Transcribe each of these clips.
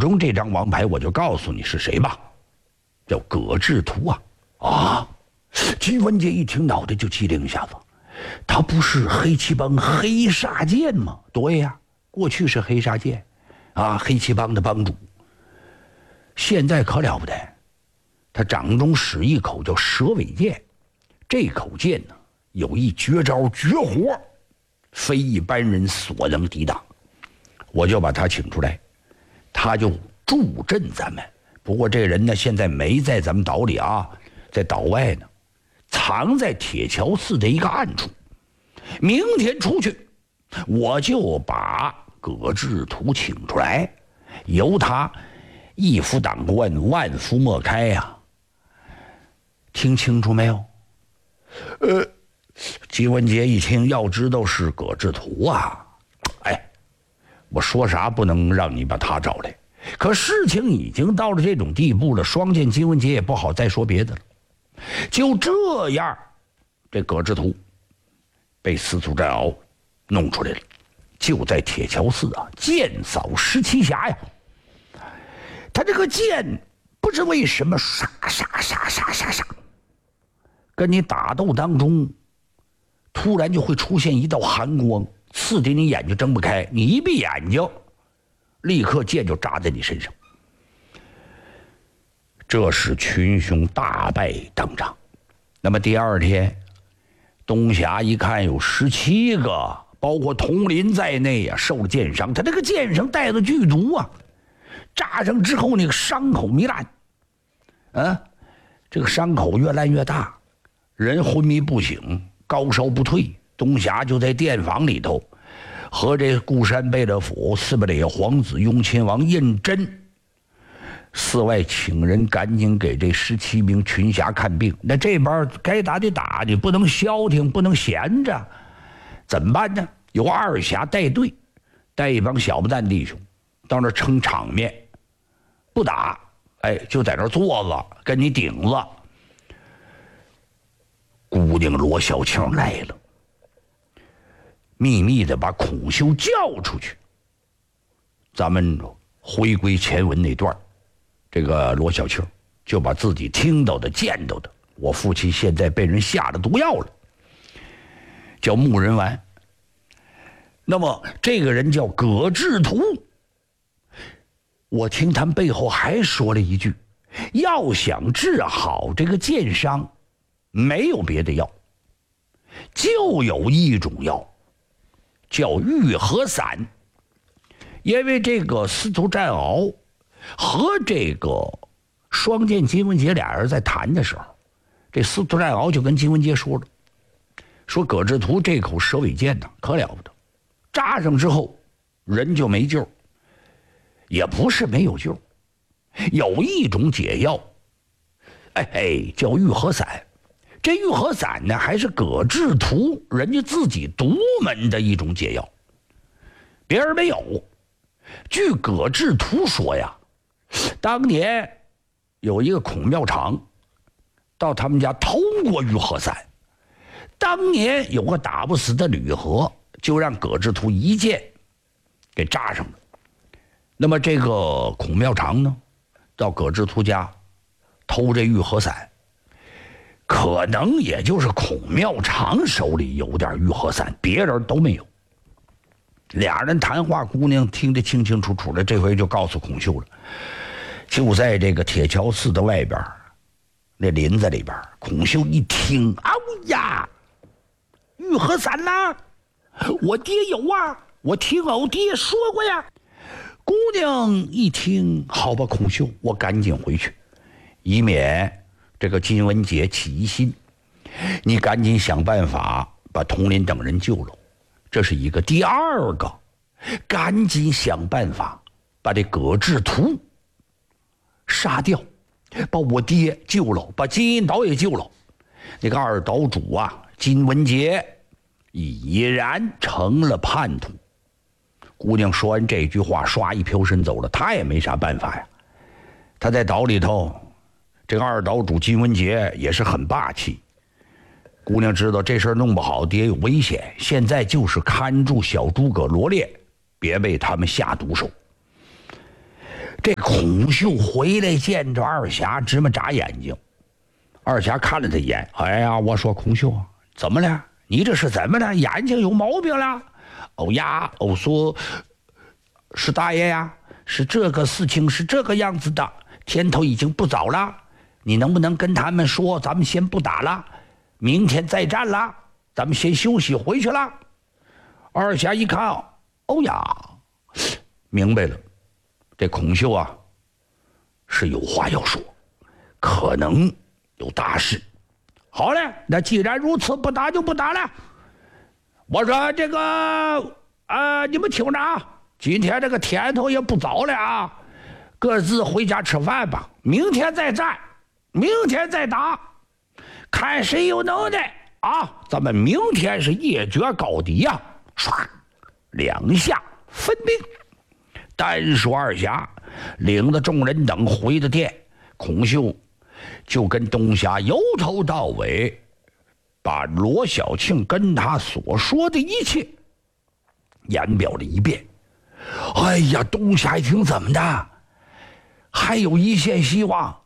中这张王牌，我就告诉你是谁吧，叫葛志图啊！啊！金文杰一听，脑袋就机灵一下子，他不是黑旗帮黑煞剑吗？对呀，过去是黑煞剑，啊，黑旗帮的帮主。现在可了不得，他掌中使一口叫蛇尾剑，这口剑呢有一绝招绝活，非一般人所能抵挡。我就把他请出来，他就助阵咱们。不过这人呢，现在没在咱们岛里啊，在岛外呢，藏在铁桥寺的一个暗处。明天出去，我就把葛志图请出来，由他一夫当关，万夫莫开呀。听清楚没有？金文杰一听，要知道是葛志图啊，哎，我说啥不能让你把他找来。可事情已经到了这种地步了，双剑金文杰也不好再说别的了。就这样，这葛志图被司徒战鳌弄出来了，就在铁桥寺啊，剑扫17侠呀。他这个剑不知为什么杀，跟你打斗当中，突然就会出现一道寒光，刺得你眼睛睁不开，你一闭眼睛，立刻剑就扎在你身上。这使群雄大败当场。那么第二天，东峡一看有17个，包括佟林在内啊，受了剑伤。他这个剑上带着剧毒啊，扎上之后那个伤口糜烂，这个伤口越烂越大，人昏迷不醒，高烧不退。东峡就在殿房里头和这固山贝勒府四百里皇子雍亲王胤禛寺外请人赶紧给这17名群侠看病。那这边该打的打，你不能消停，不能闲着，怎么办呢？由二侠带队，带一帮小不蛋弟兄到那撑场面，不打，就在那坐着跟你顶着。姑娘罗小青来了，秘密的把孔秀叫出去。咱们回归前文那段，这个罗小青就把自己听到的见到的，我父亲现在被人下了毒药了，叫木人丸。那么这个人叫葛志图。我听他们背后还说了一句，要想治好这个剑伤，没有别的药，就有一种药叫愈合散。因为这个司徒战鳌和这个双剑金文杰俩人在谈的时候，这司徒战鳌就跟金文杰说了，说葛志图这口蛇尾剑呢可了不得，扎上之后人就没救。也不是没有救，有一种解药，叫愈合散。这愈合散呢，还是葛志图人家自己独门的一种解药，别人没有。据葛志图说呀，当年有一个孔庙长到他们家偷过愈合散，当年有个打不死的吕和，就让葛志图一剑给扎上了。那么这个孔庙长呢，到葛志图家偷这愈合散，可能也就是孔庙长手里有点愈合散，别人都没有。俩人谈话，姑娘听得清清楚楚的，这回就告诉孔秀了，就在这个铁桥寺的外边那林子里边。孔秀一听，哎呀，愈合散啦！我爹有啊，我听我爹说过呀。姑娘一听，好吧，孔秀，我赶紧回去，以免这个金文杰起疑心。你赶紧想办法把佟林等人救了，这是一个。第二个，赶紧想办法把这葛志图杀掉，把我爹救了，把金银岛也救了。那个二岛主啊，金文杰已然成了叛徒。姑娘说完这句话，唰一飘身走了。她也没啥办法呀，她在岛里头，这个二岛主金文杰也是很霸气。姑娘知道这事儿弄不好，爹有危险，现在就是看住小诸葛罗烈，别被他们下毒手。 这孔秀回来见着二侠，直么眨眼睛。二侠看了他一眼，哎呀，我说孔秀啊，怎么了？你这是怎么了？眼睛有毛病了？哦呀，我说是大爷呀，是这个事情是这个样子的，天头已经不早了，你能不能跟他们说，咱们先不打了，明天再战了，咱们先休息回去了。二侠一看，哦呀，明白了，这孔秀啊是有话要说，可能有大事。好嘞，那既然如此，不打就不打了。我说这个你们听着啊，今天这个天头也不早了啊，各自回家吃饭吧，明天再战，明天再打，看谁有能耐啊！咱们明天是一决高低呀！唰，两下分兵。单说二侠领着众人等回的殿，孔秀就跟东霞由头到尾把罗小庆跟他所说的一切演表了一遍。哎呀，东霞一听，怎么的？还有一线希望。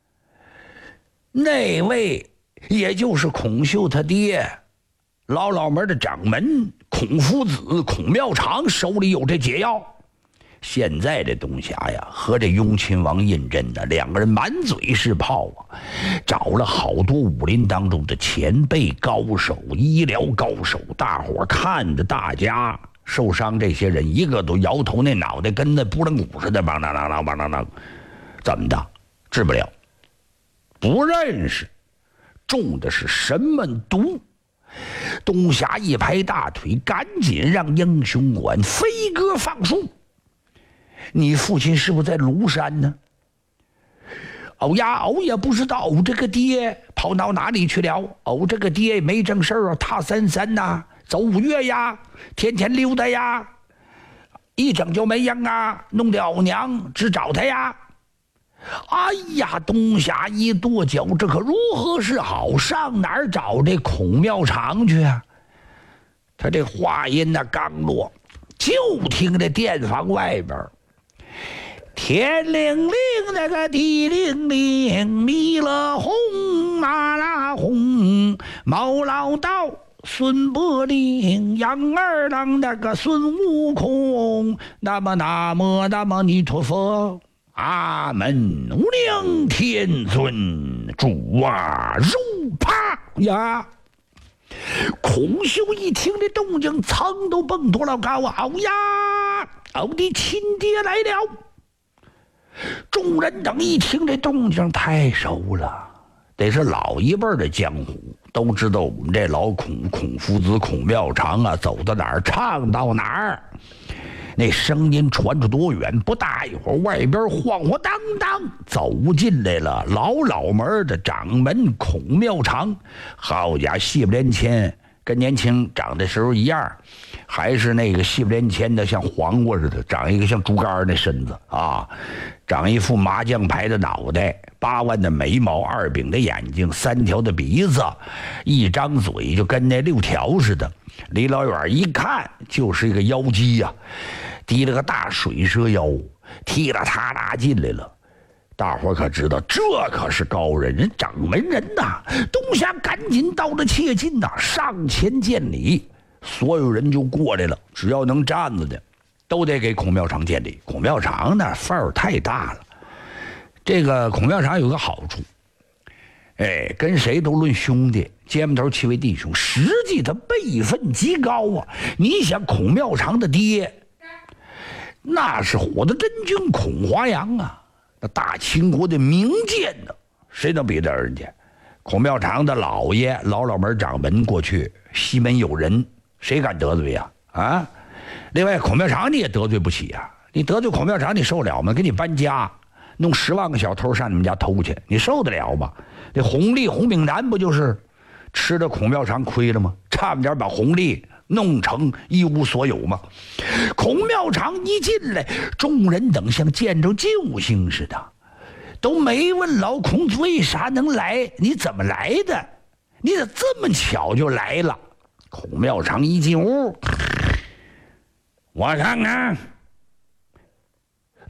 那位也就是孔秀他爹老门的掌门孔夫子孔妙长手里有这解药。现在这东霞呀和这雍亲王胤禛呢，两个人满嘴是炮啊，找了好多武林当中的前辈高手、医疗高手，大伙看着大家受伤，这些人一个都摇头，那脑袋跟那拨浪鼓似的，邦当当当邦当当，怎么的？治不了，不认识，中的是什么毒？东霞一拍大腿，赶紧让英雄馆飞鸽放书。你父亲是不是在庐山呢？哦呀，哦也不知道，哦这个爹跑到哪里去了？哦这个爹没正事啊，踏三三呐，走五岳呀，天天溜达呀，一整就没影啊，弄得老娘只找他呀。哎呀，东霞一跺脚，这可如何是好？上哪儿找这孔妙长去啊？他这话音呢刚落，就听这殿房外边天灵灵，那个地灵灵，弥勒红，马拉红，毛老道，孙伯龄，杨二郎，那个孙悟空，那么弥陀佛，阿门，无量天尊，主啊，如啪呀！孔秀一听这动静，噌都蹦多老高啊！哦呀，我的亲爹来了！众人等一听这动静太熟了，得是老一辈的江湖都知道，我们这老孔夫子孔妙长啊，走到哪儿唱到哪儿，那声音传出多远，不大一会儿，外边晃晃荡荡走进来了老门的掌门孔妙长。好家伙，戏不连千，跟年轻长的时候一样，还是那个戏不连千的，像黄瓜似的，长一个像竹竿的身子啊，长一副麻将牌的脑袋，8万的眉毛，2柄的眼睛，3条的鼻子，一张嘴就跟那6条似的。离老远一看就是一个妖姬呀，提了个大水蛇腰，踢了他拉进来了。大伙可知道，这可是高人，人掌门人呐！东霞赶紧到了切近呐，上前见礼。所有人就过来了，只要能站着的，都得给孔妙长见礼。孔妙长那范儿太大了。这个孔妙长有个好处，跟谁都论兄弟，肩膀头齐为弟兄，实际他辈分极高啊！你想，孔妙长的爹，那是火的真君孔华阳啊，那大秦国的名剑呢，谁能比得人家？孔妙长的老爷老门掌门，过去西门有人，谁敢得罪呀？啊！另外，孔妙长你也得罪不起呀！你得罪孔妙长，你受了吗？给你搬家，弄10万个小偷上你们家偷去，你受得了吗？这弘炳南不就是吃了孔妙长亏了吗？差点把弘历弄成一无所有吗？孔妙长一进来，众人等像见着救星似的，都没问老孔子为啥能来，你怎么来的？你咋这么巧就来了？孔妙长一进屋，我看看，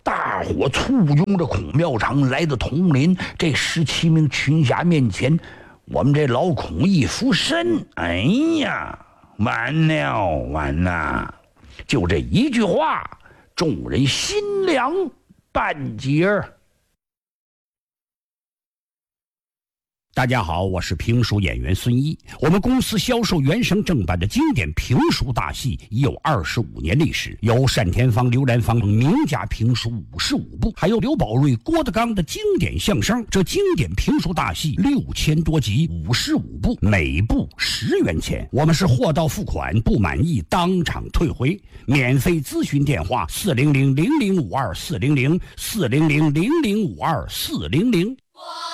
大伙簇拥着孔庙长来到铜陵，这17名群侠面前，我们这老孔一俯身，哎呀，完了完了！就这一句话，众人心凉半截儿。大家好，我是评书演员孙一。我们公司销售原声正版的经典评书大戏已有25年历史，有单田芳、刘兰芳名家评书55部，还有刘宝瑞、郭德纲的经典相声。这经典评书大戏6000多集，55部，每部10元钱。我们是货到付款，不满意当场退回。免费咨询电话：400-0052-400，400-0052-400。